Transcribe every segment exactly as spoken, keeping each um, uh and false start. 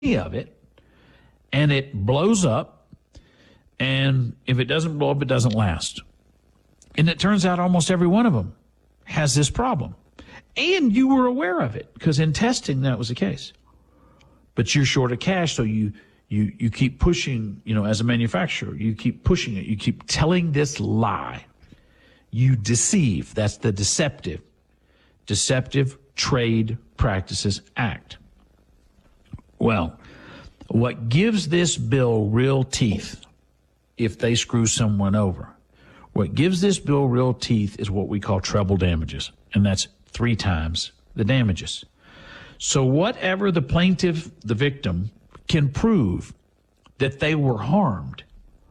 of it, and it blows up, and if it doesn't blow up, it doesn't last. And it turns out almost every one of them has this problem. And you were aware of it, because in testing, that was the case. But you're short of cash, so you you you keep pushing, you know, as a manufacturer, you keep pushing it. You keep telling this lie. You deceive. That's the deceptive. Deceptive Trade Practices Act. Well, what gives this bill real teeth, if they screw someone over, what gives this bill real teeth is what we call treble damages, and that's three times the damages. So whatever the plaintiff, the victim, can prove that they were harmed,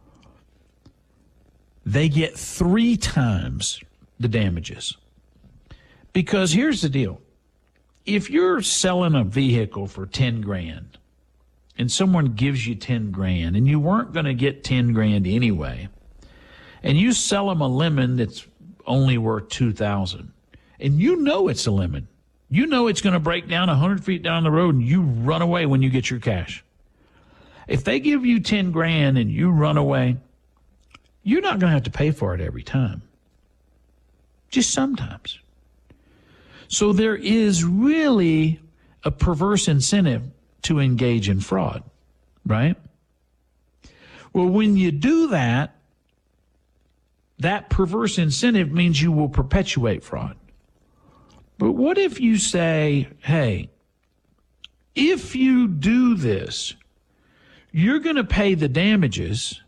they get three times the damages. Because here's the deal. If you're selling a vehicle for ten grand and someone gives you ten grand and you weren't going to get ten grand anyway, and you sell them a lemon that's only worth two thousand, and you know it's a lemon, you know it's going to break down one hundred feet down the road, and you run away when you get your cash. If they give you ten grand and you run away, you're not going to have to pay for it every time. Just sometimes. So there is really a perverse incentive to engage in fraud, right? Well, when you do that, that perverse incentive means you will perpetuate fraud. But what if you say, hey, if you do this, you're going to pay the damages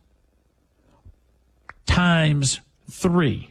times three.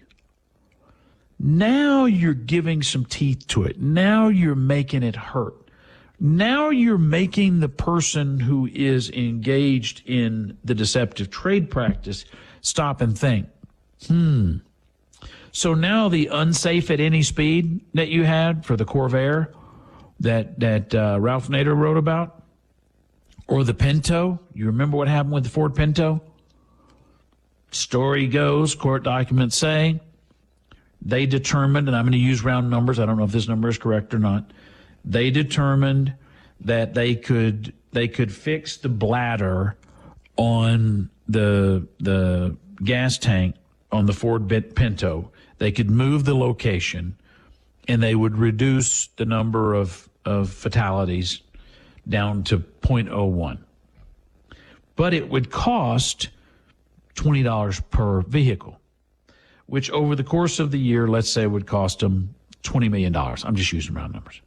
Now you're giving some teeth to it. Now you're making it hurt. Now you're making the person who is engaged in the deceptive trade practice stop and think, hmm. So now the unsafe at any speed that you had for the Corvair that, that uh, Ralph Nader wrote about, or the Pinto, you remember what happened with the Ford Pinto? Story goes, court documents say, they determined, and I'm going to use round numbers, I don't know if this number is correct or not, they determined that they could they could fix the bladder on the the gas tank on the Ford Pinto. They could move the location, and they would reduce the number of, of fatalities down to zero point zero one. But it would cost twenty dollars per vehicle, which over the course of the year, let's say, would cost them twenty million dollars. I'm just using round numbers.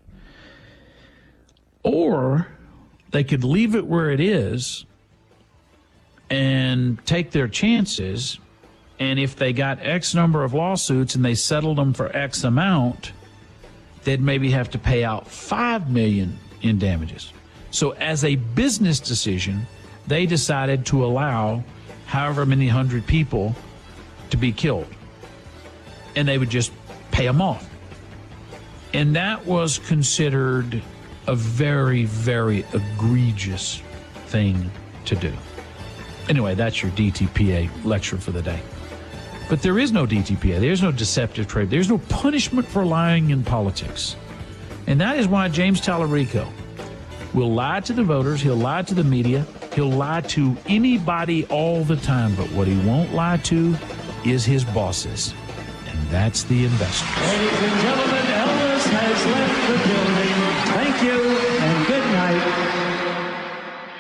Or they could leave it where it is and take their chances, and if they got X number of lawsuits and they settled them for X amount, they'd maybe have to pay out five million dollars in damages. So as a business decision, they decided to allow however many hundred people to be killed, and they would just pay them off. And that was considered a very, very egregious thing to do. Anyway, that's your D T P A lecture for the day. But there is no D T P A. There's no deceptive trade. There's no punishment for lying in politics. And that is why James Tallarico will lie to the voters. He'll lie to the media. He'll lie to anybody all the time. But what he won't lie to is his bosses. And that's the investors. Ladies and gentlemen, Elvis has left the building. Thank you and good night.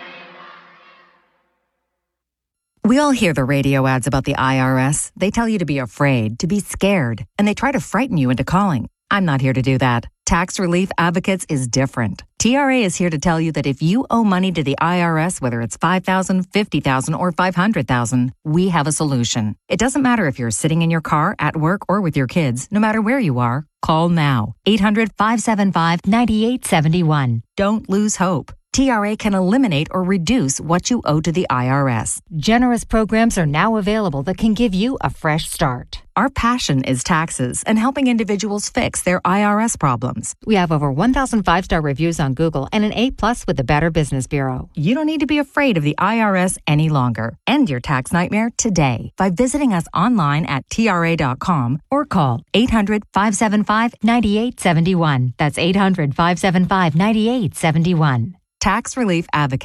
We all hear the radio ads about the I R S. They tell you to be afraid, to be scared, and they try to frighten you into calling. I'm not here to do that. Tax Relief Advocates is different. T R A is here to tell you that if you owe money to the I R S, whether it's five thousand dollars, fifty thousand dollars, or five hundred thousand dollars, we have a solution. It doesn't matter if you're sitting in your car, at work, or with your kids. No matter where you are, call now. eight hundred, five seven five, nine eight seven one. Don't lose hope. T R A can eliminate or reduce what you owe to the I R S. Generous programs are now available that can give you a fresh start. Our passion is taxes and helping individuals fix their I R S problems. We have over one thousand five-star reviews on Google and an A plus with the Better Business Bureau. You don't need to be afraid of the I R S any longer. End your tax nightmare today by visiting us online at T R A dot com or call eight hundred, five seven five, nine eight seven one. That's eight hundred, five seven five, nine eight seven one. Tax Relief Advocate.